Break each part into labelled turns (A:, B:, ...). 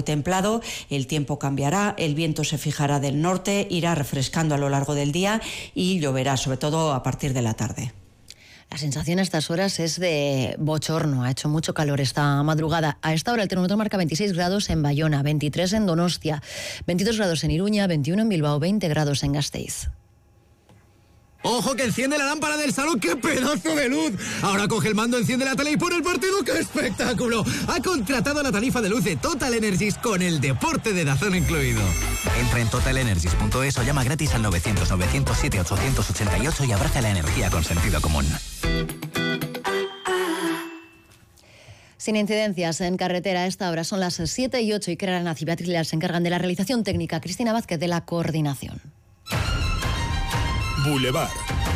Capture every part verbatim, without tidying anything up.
A: templado, el tiempo cambiará, el viento se fijará del norte, irá refrescando a lo largo del día y lloverá, sobre todo a partir de la tarde.
B: La sensación a estas horas es de bochorno. Ha hecho mucho calor esta madrugada. A esta hora el termómetro marca veintiséis grados en Bayona, veintitrés en Donostia, veintidós grados en Iruña, veintiuno en Bilbao, veinte grados en Gasteiz.
C: ¡Ojo que enciende la lámpara del salón! ¡Qué pedazo de luz! Ahora coge el mando, enciende la tele y pone el partido. ¡Qué espectáculo! Ha contratado la tarifa de luz de Total Energies con el deporte de DAZN incluido.
D: Entra en total energies punto es o llama gratis al novecientos novecientos siete ochocientos ochenta y ocho y abraza la energía con sentido común.
B: Sin incidencias en carretera a esta hora, son las siete y ocho y Clara Naz y Beatriz Leal se encargan de la realización técnica, Cristina Vázquez de la coordinación.
E: Boulevard.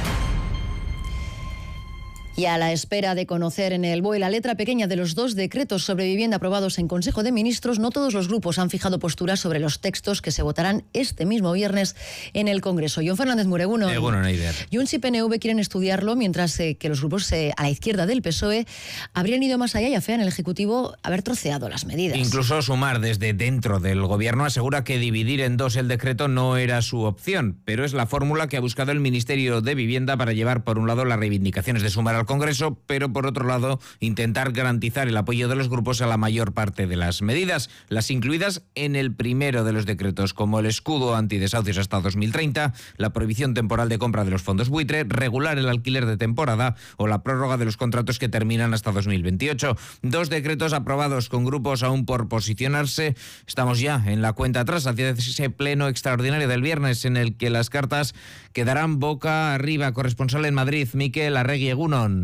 B: Y a la espera de conocer en el B O E la letra pequeña de los dos decretos sobre vivienda aprobados en Consejo de Ministros, no todos los grupos han fijado postura sobre los textos que se votarán este mismo viernes en el Congreso. John Fernández Mureguno
F: eh, bueno, Neider.
B: Junts y P N V quieren estudiarlo, mientras eh, que los grupos eh, a la izquierda del P S O E habrían ido más allá y afean el Ejecutivo haber troceado las medidas.
F: Incluso Sumar, desde dentro del Gobierno, asegura que dividir en dos el decreto no era su opción, pero es la fórmula que ha buscado el Ministerio de Vivienda para llevar, por un lado, las reivindicaciones de Sumar al Congreso, pero por otro lado intentar garantizar el apoyo de los grupos a la mayor parte de las medidas, las incluidas en el primero de los decretos, como el escudo antidesahucios hasta dos mil treinta, la prohibición temporal de compra de los fondos buitre, regular el alquiler de temporada o la prórroga de los contratos que terminan hasta dos mil veintiocho. Dos decretos aprobados con grupos aún por posicionarse. Estamos ya en la cuenta atrás hacia ese pleno extraordinario del viernes en el que las cartas quedarán boca arriba. Corresponsal en Madrid, Mikel Arregui, Egunon.